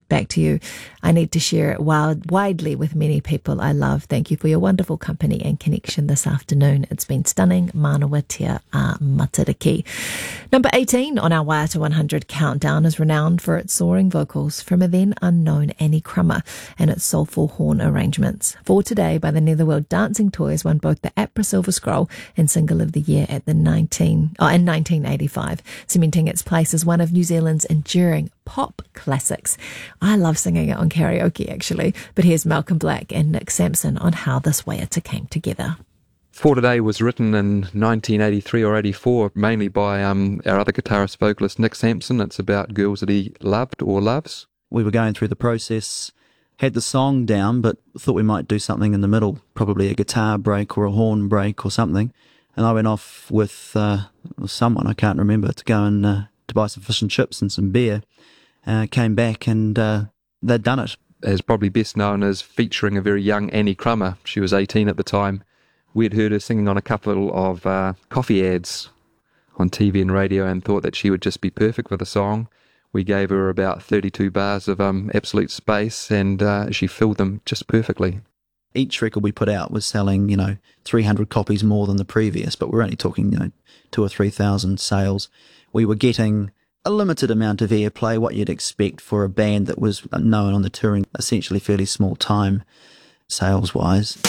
back to you. I need to share it widely with many people I love. Thank you for your wonderful company and connection this afternoon. It's been stunning. Manawa te a matariki. Number 18 on our Waiata 100 countdown is renowned for its soaring vocals from a then unknown Annie Crummer and its soulful horn arrangements. For Today by the Netherworld Dancing Toys won both the APRA Silver Scroll and Single of the Year at in 1985, cementing its place as one of New Zealand's enduring pop classics. I love singing it on karaoke actually, but here's Malcolm Black and Nick Sampson on how this waiata came together. For Today was written in 1983 or 84, mainly by our other guitarist vocalist Nick Sampson. It's about girls that he loved or loves. We were going through the process, had the song down, but thought we might do something in the middle, probably a guitar break or a horn break or something. And I went off with someone, I can't remember, to go and to buy some fish and chips and some beer. Came back and they'd done it. As probably best known as featuring a very young Annie Crummer. She was 18 at the time. We'd heard her singing on a couple of coffee ads on TV and radio and thought that she would just be perfect for the song. We gave her about 32 bars of absolute space and she filled them just perfectly. Each record we put out was selling, 300 copies more than the previous, but we're only talking, 2,000 or 3,000 sales. We were getting a limited amount of airplay, what you'd expect for a band that was known on the touring, essentially fairly small time sales-wise.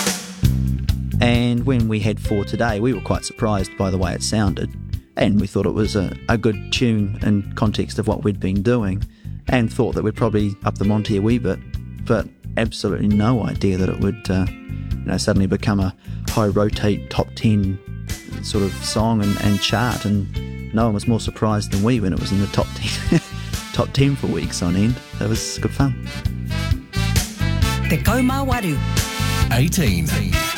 And when we had For Today, we were quite surprised by the way it sounded, and we thought it was a good tune in context of what we'd been doing, and thought that we'd probably up the Monty a wee bit, but absolutely no idea that it would suddenly become a high rotate top 10 sort of song and chart, and no one was more surprised than we when it was in the top 10 for weeks on end. That was good fun. Te Kaumā Waru 18.